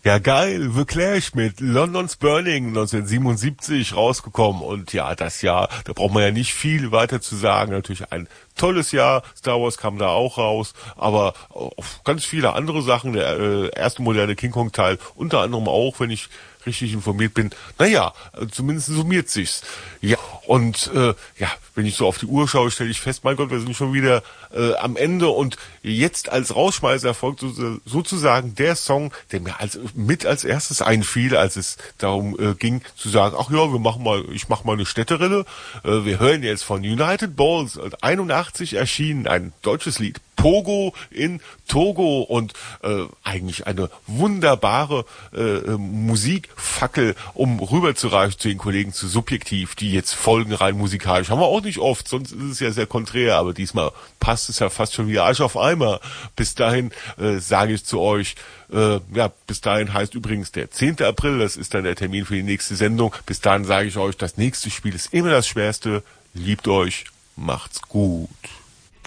Ja, geil, The Clash mit London's Burning 1977 rausgekommen. Und ja, das Jahr, da braucht man ja nicht viel weiter zu sagen. Natürlich ein tolles Jahr. Star Wars kam da auch raus, aber auch ganz viele andere Sachen. Der erste moderne King Kong Teil unter anderem auch, wenn ich richtig informiert bin. Naja, zumindest summiert sich's. Ja, und ja, wenn ich so auf die Uhr schaue, stelle ich fest, mein Gott, wir sind schon wieder am Ende. Und jetzt als Rausschmeißer folgt sozusagen der Song, der mir als erstes einfiel, als es darum ging zu sagen, ach ja, ich mach mal eine Städterille. Wir hören jetzt von United Balls, 81 erschienen, ein deutsches Lied. Pogo in Togo, und eigentlich eine wunderbare Musikfackel, um rüberzureichen zu den Kollegen zu Subjektiv, die jetzt folgen rein musikalisch. Haben wir auch nicht oft, sonst ist es ja sehr konträr, aber diesmal passt es ja fast schon wie Arsch auf Eimer. Bis dahin sage ich zu euch, ja, bis dahin heißt übrigens der 10. April, das ist dann der Termin für die nächste Sendung. Bis dahin sage ich euch, das nächste Spiel ist immer das Schwerste. Liebt euch, macht's gut.